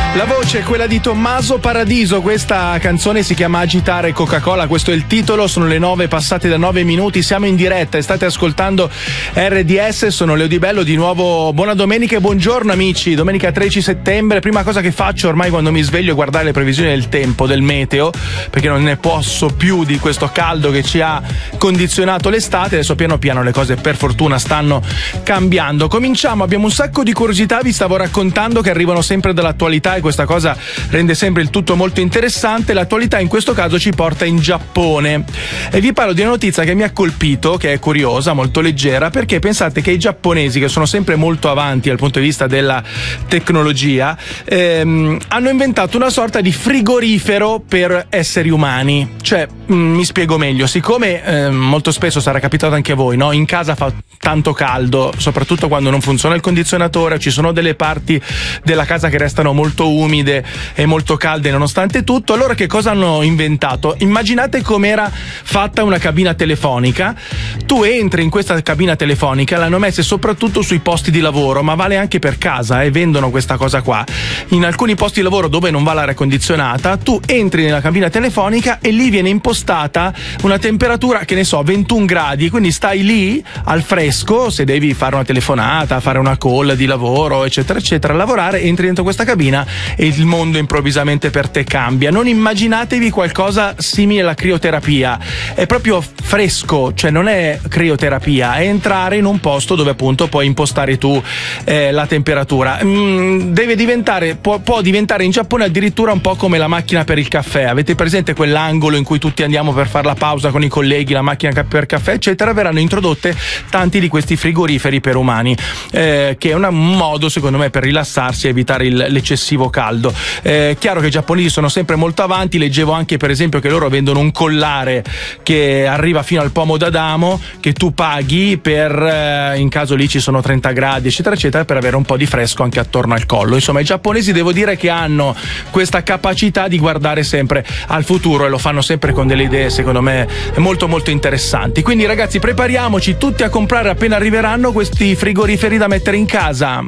La voce è quella di Tommaso Paradiso, questa canzone si chiama Agitare Coca-Cola, questo è il titolo, sono le 9 passate da 9 minuti, siamo in diretta e state ascoltando RDS, sono Leo Di Bello, di nuovo buona domenica e buongiorno amici, domenica 13 settembre, prima cosa che faccio ormai quando mi sveglio è guardare le previsioni del tempo, del meteo, perché non ne posso più di questo caldo che ci ha condizionato l'estate, adesso piano piano le cose per fortuna stanno cambiando. Cominciamo, abbiamo un sacco di curiosità, vi stavo raccontando che arrivano sempre dall'attualità e questa cosa rende sempre il tutto molto interessante. L'attualità in questo caso ci porta in Giappone e vi parlo di una notizia che mi ha colpito, che è curiosa, molto leggera, perché pensate che i giapponesi, che sono sempre molto avanti dal punto di vista della tecnologia, hanno inventato una sorta di frigorifero per esseri umani. Cioè, mi spiego meglio, siccome molto spesso sarà capitato anche a voi, no? In casa fa tanto caldo, soprattutto quando non funziona il condizionatore, ci sono delle parti della casa che restano molto umide e molto calde nonostante tutto. Allora che cosa hanno inventato? Immaginate com'era fatta una cabina telefonica. Tu entri in questa cabina telefonica, l'hanno messa soprattutto sui posti di lavoro, ma vale anche per casa, vendono questa cosa qua. In alcuni posti di lavoro dove non va l'aria condizionata, tu entri nella cabina telefonica e lì viene impostata una temperatura, che ne so, 21 gradi, quindi stai lì al fresco, se devi fare una telefonata, fare una call di lavoro, eccetera eccetera, lavorare, entri dentro questa cabina e il mondo improvvisamente per te cambia. Non immaginatevi qualcosa simile alla crioterapia, è proprio fresco, cioè non è crioterapia, è entrare in un posto dove appunto puoi impostare tu la temperatura. Deve diventare, può diventare in Giappone addirittura un po' come la macchina per il caffè. Avete presente quell'angolo in cui tutti andiamo per fare la pausa con i colleghi, la macchina per caffè eccetera? Verranno introdotte tanti di questi frigoriferi per umani, che è un modo secondo me per rilassarsi e evitare l'eccessivo caldo. Chiaro che i giapponesi sono sempre molto avanti, leggevo anche per esempio che loro vendono un collare che arriva fino al pomo d'Adamo, che tu paghi per, in caso lì ci sono 30 gradi eccetera eccetera, per avere un po' di fresco anche attorno al collo. Insomma, i giapponesi devo dire che hanno questa capacità di guardare sempre al futuro e lo fanno sempre con delle idee secondo me molto molto interessanti. Quindi ragazzi, prepariamoci tutti a comprare appena arriveranno questi frigoriferi da mettere in casa.